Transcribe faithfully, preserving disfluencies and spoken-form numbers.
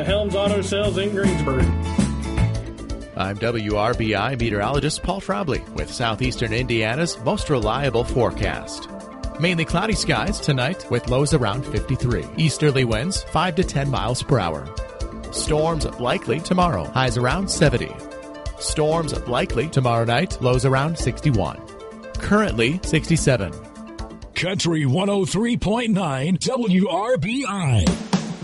Helms Auto Sales in Greensburg. I'm W R B I meteorologist Paul Trombley with Southeastern Indiana's most reliable forecast. Mainly cloudy skies tonight with lows around fifty-three. Easterly winds five to ten miles per hour. Storms likely tomorrow, highs around seventy. Storms likely tomorrow night, lows around sixty-one. Currently sixty-seven. Country one oh three point nine W R B I.